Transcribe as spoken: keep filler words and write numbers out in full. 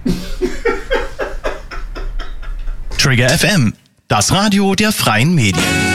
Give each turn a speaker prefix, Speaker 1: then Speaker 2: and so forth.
Speaker 1: Trigger F M, das Radio der freien Medien.